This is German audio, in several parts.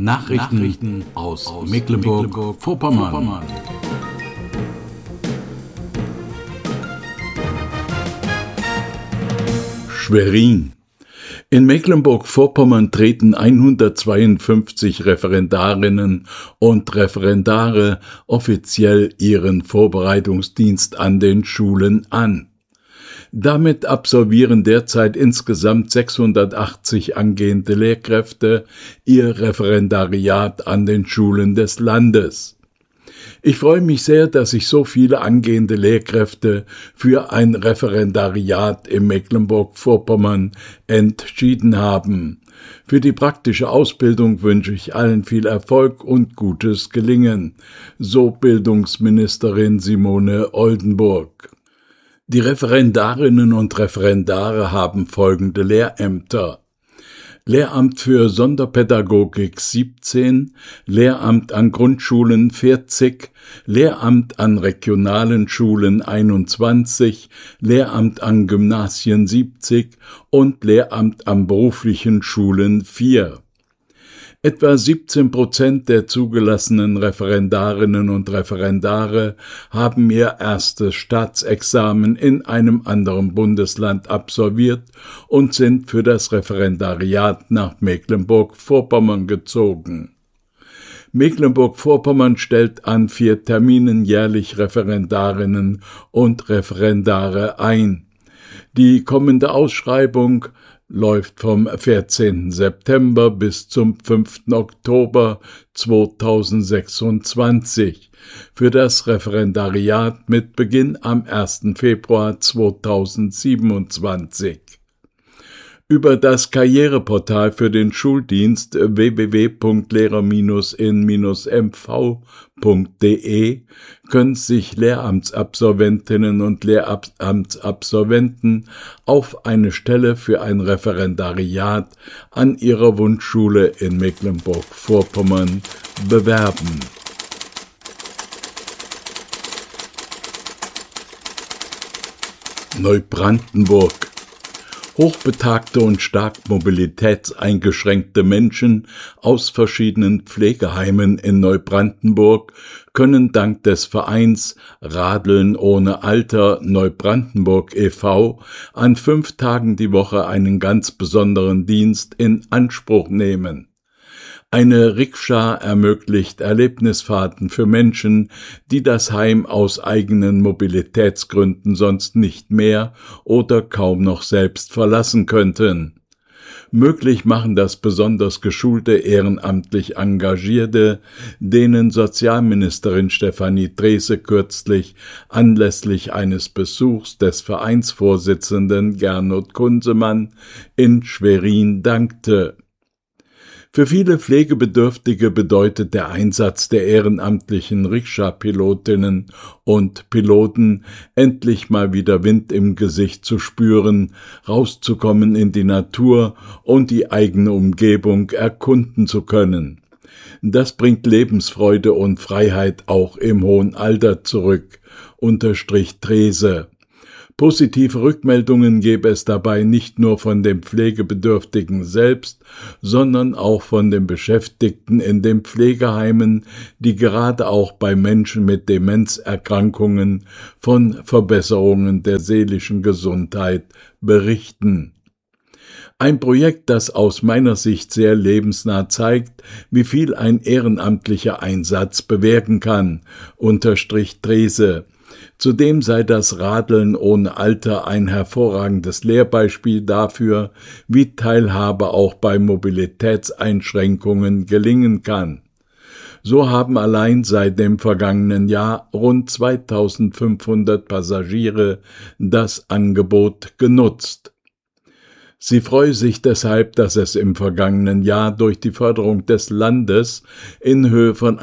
Nachrichten aus Mecklenburg-Vorpommern. Schwerin. In Mecklenburg-Vorpommern treten 152 Referendarinnen und Referendare offiziell ihren Vorbereitungsdienst an den Schulen an. Damit absolvieren derzeit insgesamt 680 angehende Lehrkräfte ihr Referendariat an den Schulen des Landes. Ich freue mich sehr, dass sich so viele angehende Lehrkräfte für ein Referendariat in Mecklenburg-Vorpommern entschieden haben. Für die praktische Ausbildung wünsche ich allen viel Erfolg und gutes Gelingen, so Bildungsministerin Simone Oldenburg. Die Referendarinnen und Referendare haben folgende Lehrämter: Lehramt für Sonderpädagogik 17, Lehramt an Grundschulen 40, Lehramt an regionalen Schulen 21, Lehramt an Gymnasien 70 und Lehramt an beruflichen Schulen 4. Etwa 17% der zugelassenen Referendarinnen und Referendare haben ihr erstes Staatsexamen in einem anderen Bundesland absolviert und sind für das Referendariat nach Mecklenburg-Vorpommern gezogen. Mecklenburg-Vorpommern stellt an 4 Terminen jährlich Referendarinnen und Referendare ein. Die kommende Ausschreibung läuft vom 14. September bis zum 5. Oktober 2026 für das Referendariat mit Beginn am 1. Februar 2027. Über das Karriereportal für den Schuldienst www.lehrer-in-mv.de können sich Lehramtsabsolventinnen und Lehramtsabsolventen auf eine Stelle für ein Referendariat an ihrer Wunschschule in Mecklenburg-Vorpommern bewerben. Neubrandenburg. Hochbetagte und stark mobilitätseingeschränkte Menschen aus verschiedenen Pflegeheimen in Neubrandenburg können dank des Vereins Radeln ohne Alter Neubrandenburg e.V. an 5 Tagen die Woche einen ganz besonderen Dienst in Anspruch nehmen. Eine Rikscha ermöglicht Erlebnisfahrten für Menschen, die das Heim aus eigenen Mobilitätsgründen sonst nicht mehr oder kaum noch selbst verlassen könnten. Möglich machen das besonders geschulte ehrenamtlich Engagierte, denen Sozialministerin Stefanie Drese kürzlich anlässlich eines Besuchs des Vereinsvorsitzenden Gernot Kunsemann in Schwerin dankte. Für viele Pflegebedürftige bedeutet der Einsatz der ehrenamtlichen Rikscha-Pilotinnen und Piloten, endlich mal wieder Wind im Gesicht zu spüren, rauszukommen in die Natur und die eigene Umgebung erkunden zu können. Das bringt Lebensfreude und Freiheit auch im hohen Alter zurück, unterstrich Drese. Positive Rückmeldungen gebe es dabei nicht nur von den Pflegebedürftigen selbst, sondern auch von den Beschäftigten in den Pflegeheimen, die gerade auch bei Menschen mit Demenzerkrankungen von Verbesserungen der seelischen Gesundheit berichten. Ein Projekt, das aus meiner Sicht sehr lebensnah zeigt, wie viel ein ehrenamtlicher Einsatz bewirken kann, unterstrich Drese. Zudem sei das Radeln ohne Alter ein hervorragendes Lehrbeispiel dafür, wie Teilhabe auch bei Mobilitätseinschränkungen gelingen kann. So haben allein seit dem vergangenen Jahr rund 2500 Passagiere das Angebot genutzt. Sie freue sich deshalb, dass es im vergangenen Jahr durch die Förderung des Landes in Höhe von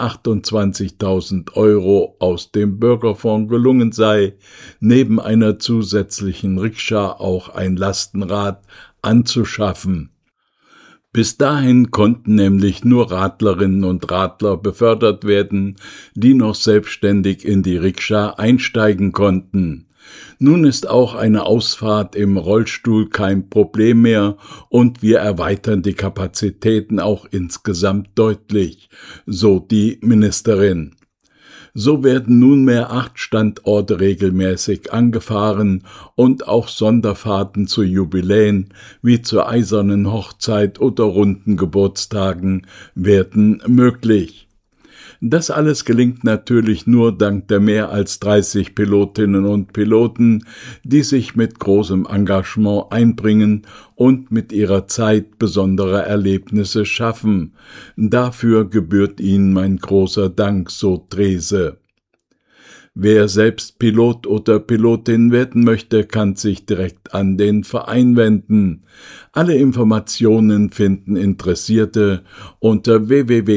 28.000 € aus dem Bürgerfonds gelungen sei, neben einer zusätzlichen Rikscha auch ein Lastenrad anzuschaffen. Bis dahin konnten nämlich nur Radlerinnen und Radler befördert werden, die noch selbstständig in die Rikscha einsteigen konnten. Nun ist auch eine Ausfahrt im Rollstuhl kein Problem mehr und wir erweitern die Kapazitäten auch insgesamt deutlich, so die Ministerin. So werden nunmehr 8 Standorte regelmäßig angefahren und auch Sonderfahrten zu Jubiläen wie zur Eisernen Hochzeit oder runden Geburtstagen werden möglich. Das alles gelingt natürlich nur dank der mehr als 30 Pilotinnen und Piloten, die sich mit großem Engagement einbringen und mit ihrer Zeit besondere Erlebnisse schaffen. Dafür gebührt ihnen mein großer Dank, so Drese. Wer selbst Pilot oder Pilotin werden möchte, kann sich direkt an den Verein wenden. Alle Informationen finden Interessierte unter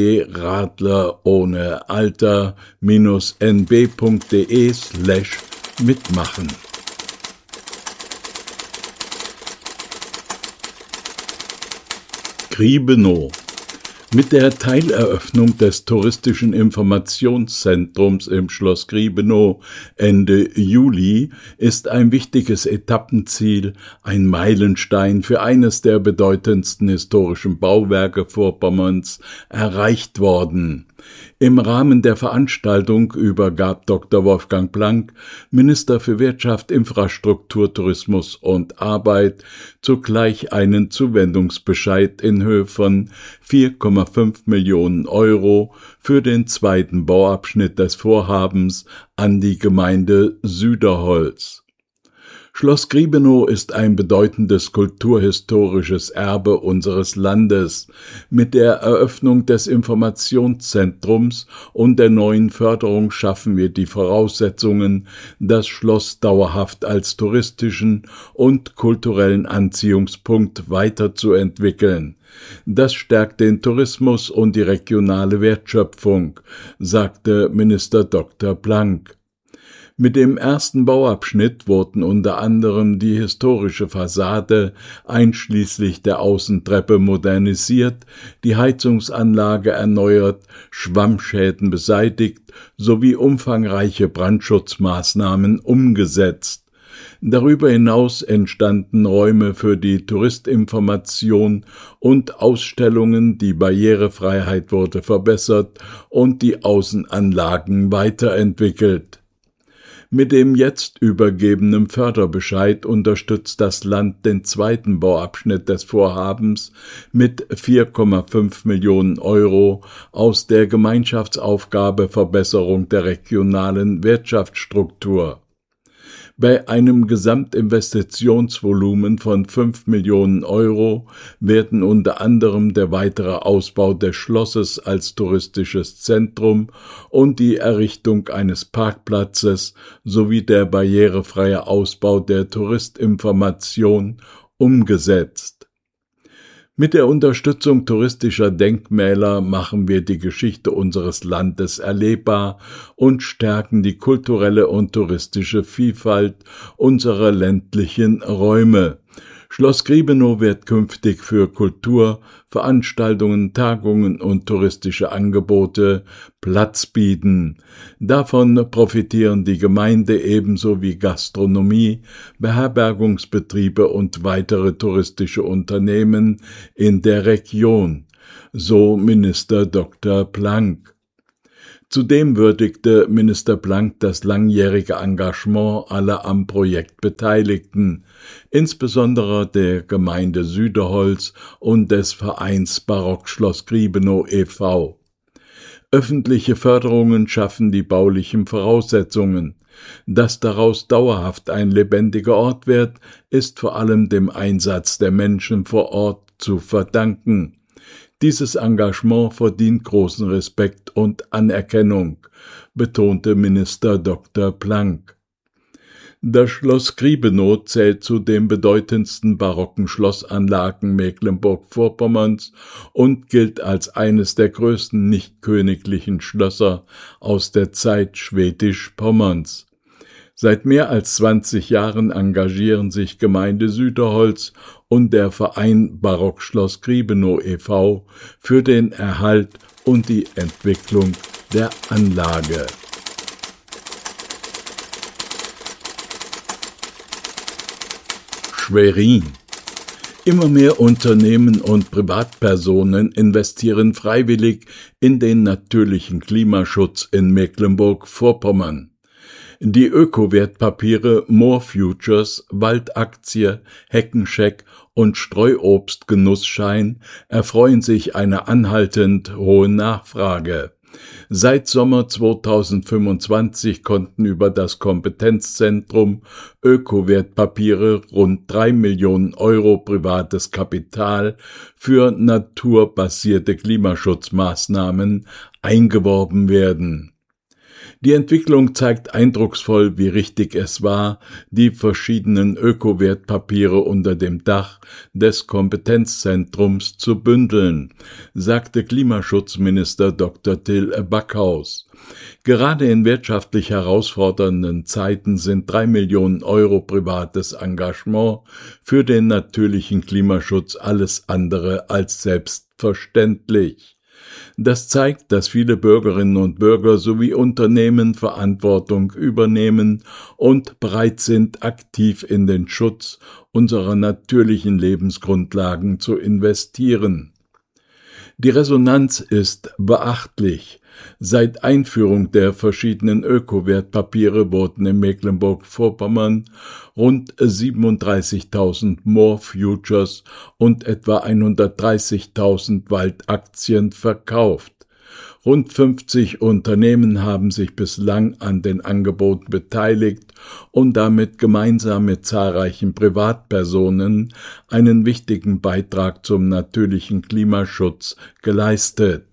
www.radlerohnealter-nb.de/mitmachen. Griebenow. Mit der Teileröffnung des touristischen Informationszentrums im Schloss Griebenow Ende Juli ist ein wichtiges Etappenziel, ein Meilenstein für eines der bedeutendsten historischen Bauwerke Vorpommerns erreicht worden. Im Rahmen der Veranstaltung übergab Dr. Wolfgang Planck, Minister für Wirtschaft, Infrastruktur, Tourismus und Arbeit, zugleich einen Zuwendungsbescheid in Höhe von 4,5 Millionen Euro für den zweiten Bauabschnitt des Vorhabens an die Gemeinde Süderholz. Schloss Griebenow ist ein bedeutendes kulturhistorisches Erbe unseres Landes. Mit der Eröffnung des Informationszentrums und der neuen Förderung schaffen wir die Voraussetzungen, das Schloss dauerhaft als touristischen und kulturellen Anziehungspunkt weiterzuentwickeln. Das stärkt den Tourismus und die regionale Wertschöpfung, sagte Minister Dr. Planck. Mit dem ersten Bauabschnitt wurden unter anderem die historische Fassade einschließlich der Außentreppe modernisiert, die Heizungsanlage erneuert, Schwammschäden beseitigt sowie umfangreiche Brandschutzmaßnahmen umgesetzt. Darüber hinaus entstanden Räume für die Touristinformation und Ausstellungen, die Barrierefreiheit wurde verbessert und die Außenanlagen weiterentwickelt. Mit dem jetzt übergebenen Förderbescheid unterstützt das Land den zweiten Bauabschnitt des Vorhabens mit 4,5 Millionen Euro aus der Gemeinschaftsaufgabe Verbesserung der regionalen Wirtschaftsstruktur. Bei einem Gesamtinvestitionsvolumen von 5 Millionen Euro werden unter anderem der weitere Ausbau des Schlosses als touristisches Zentrum und die Errichtung eines Parkplatzes sowie der barrierefreie Ausbau der Touristinformation umgesetzt. Mit der Unterstützung touristischer Denkmäler machen wir die Geschichte unseres Landes erlebbar und stärken die kulturelle und touristische Vielfalt unserer ländlichen Räume. Schloss Griebenow wird künftig für Kultur, Veranstaltungen, Tagungen und touristische Angebote Platz bieten. Davon profitieren die Gemeinde ebenso wie Gastronomie, Beherbergungsbetriebe und weitere touristische Unternehmen in der Region, so Minister Dr. Planck. Zudem würdigte Minister Planck das langjährige Engagement aller am Projekt Beteiligten, insbesondere der Gemeinde Süderholz und des Vereins Barockschloss Griebenow e.V. Öffentliche Förderungen schaffen die baulichen Voraussetzungen. Dass daraus dauerhaft ein lebendiger Ort wird, ist vor allem dem Einsatz der Menschen vor Ort zu verdanken. Dieses Engagement verdient großen Respekt und Anerkennung, betonte Minister Dr. Planck. Das Schloss Griebenow zählt zu den bedeutendsten barocken Schlossanlagen Mecklenburg-Vorpommerns und gilt als eines der größten nicht-königlichen Schlösser aus der Zeit Schwedisch-Pommerns. Seit mehr als 20 Jahren engagieren sich Gemeinde Süderholz und der Verein Barockschloss Griebenow e.V. für den Erhalt und die Entwicklung der Anlage. Schwerin. Immer mehr Unternehmen und Privatpersonen investieren freiwillig in den natürlichen Klimaschutz in Mecklenburg-Vorpommern. Die Öko-Wertpapiere More Futures, Waldaktie, Heckenscheck und Streuobstgenussschein erfreuen sich einer anhaltend hohen Nachfrage. Seit Sommer 2025 konnten über das Kompetenzzentrum Öko-Wertpapiere rund 3 Millionen Euro privates Kapital für naturbasierte Klimaschutzmaßnahmen eingeworben werden. Die Entwicklung zeigt eindrucksvoll, wie richtig es war, die verschiedenen Öko-Wertpapiere unter dem Dach des Kompetenzzentrums zu bündeln, sagte Klimaschutzminister Dr. Till Backhaus. Gerade in wirtschaftlich herausfordernden Zeiten sind 3 Millionen Euro privates Engagement für den natürlichen Klimaschutz alles andere als selbstverständlich. Das zeigt, dass viele Bürgerinnen und Bürger sowie Unternehmen Verantwortung übernehmen und bereit sind, aktiv in den Schutz unserer natürlichen Lebensgrundlagen zu investieren. Die Resonanz ist beachtlich. Seit Einführung der verschiedenen Öko-Wertpapiere wurden in Mecklenburg-Vorpommern rund 37.000 More Futures und etwa 130.000 Waldaktien verkauft. Rund 50 Unternehmen haben sich bislang an den Angeboten beteiligt und damit gemeinsam mit zahlreichen Privatpersonen einen wichtigen Beitrag zum natürlichen Klimaschutz geleistet.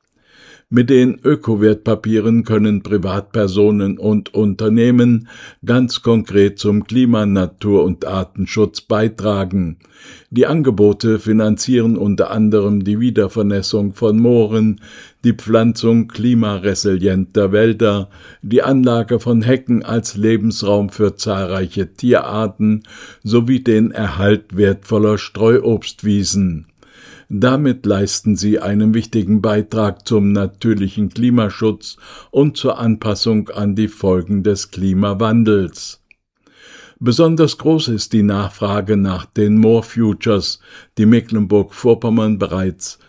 Mit den Öko-Wertpapieren können Privatpersonen und Unternehmen ganz konkret zum Klima-, Natur- und Artenschutz beitragen. Die Angebote finanzieren unter anderem die Wiedervernässung von Mooren, die Pflanzung klimaresilienter Wälder, die Anlage von Hecken als Lebensraum für zahlreiche Tierarten sowie den Erhalt wertvoller Streuobstwiesen. Damit leisten sie einen wichtigen Beitrag zum natürlichen Klimaschutz und zur Anpassung an die Folgen des Klimawandels. Besonders groß ist die Nachfrage nach den More Futures, die Mecklenburg-Vorpommern bereits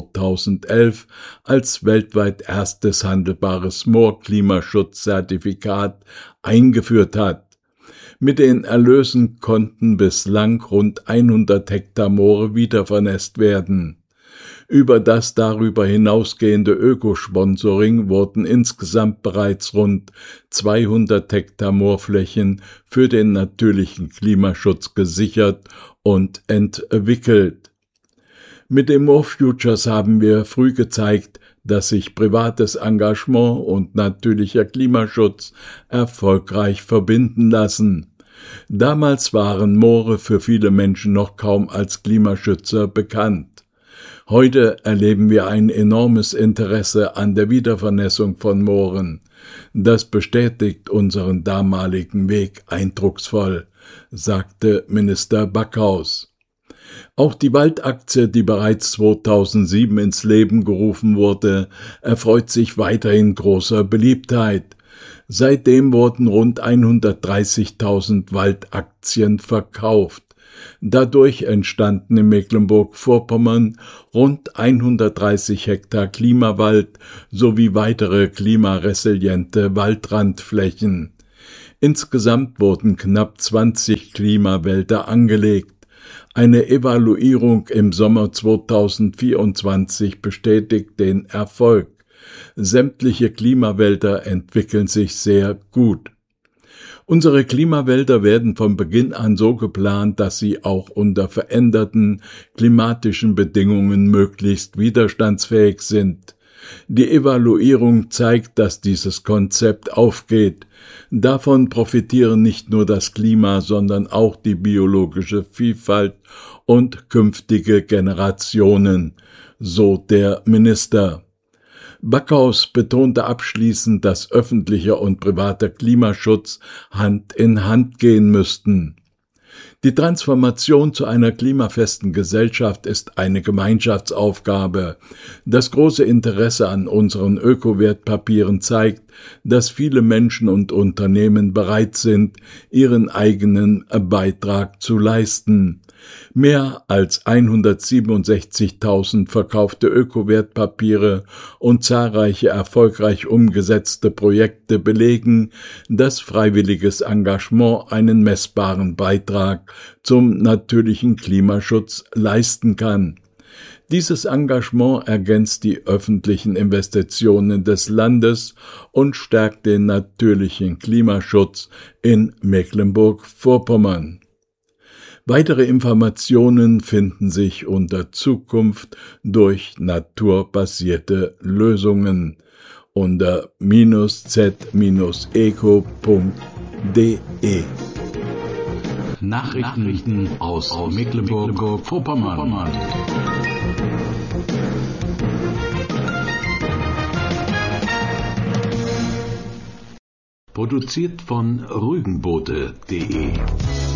2011 als weltweit erstes handelbares Moor-Klimaschutzzertifikat eingeführt hat. Mit den Erlösen konnten bislang rund 100 Hektar Moore wiedervernässt werden. Über das darüber hinausgehende Ökosponsoring wurden insgesamt bereits rund 200 Hektar Moorflächen für den natürlichen Klimaschutz gesichert und entwickelt. Mit den More Futures haben wir früh gezeigt, dass sich privates Engagement und natürlicher Klimaschutz erfolgreich verbinden lassen. Damals waren Moore für viele Menschen noch kaum als Klimaschützer bekannt. Heute erleben wir ein enormes Interesse an der Wiedervernässung von Mooren. Das bestätigt unseren damaligen Weg eindrucksvoll, sagte Minister Backhaus. Auch die Waldaktie, die bereits 2007 ins Leben gerufen wurde, erfreut sich weiterhin großer Beliebtheit. Seitdem wurden rund 130.000 Waldaktien verkauft. Dadurch entstanden in Mecklenburg-Vorpommern rund 130 Hektar Klimawald sowie weitere klimaresiliente Waldrandflächen. Insgesamt wurden knapp 20 Klimawälder angelegt. Eine Evaluierung im Sommer 2024 bestätigt den Erfolg. Sämtliche Klimawälder entwickeln sich sehr gut. Unsere Klimawälder werden von Beginn an so geplant, dass sie auch unter veränderten klimatischen Bedingungen möglichst widerstandsfähig sind. Die Evaluierung zeigt, dass dieses Konzept aufgeht. Davon profitieren nicht nur das Klima, sondern auch die biologische Vielfalt und künftige Generationen, so der Minister. Backhaus betonte abschließend, dass öffentlicher und privater Klimaschutz Hand in Hand gehen müssten. Die Transformation zu einer klimafesten Gesellschaft ist eine Gemeinschaftsaufgabe. Das große Interesse an unseren Ökowertpapieren zeigt, dass viele Menschen und Unternehmen bereit sind, ihren eigenen Beitrag zu leisten. Mehr als 167.000 verkaufte Ökowertpapiere und zahlreiche erfolgreich umgesetzte Projekte belegen, dass freiwilliges Engagement einen messbaren Beitrag zum natürlichen Klimaschutz leisten kann. Dieses Engagement ergänzt die öffentlichen Investitionen des Landes und stärkt den natürlichen Klimaschutz in Mecklenburg-Vorpommern. Weitere Informationen finden sich unter Zukunft durch naturbasierte Lösungen unter z-eco.de. Nachrichten aus Mecklenburg-Vorpommern. Produziert von rügenboote.de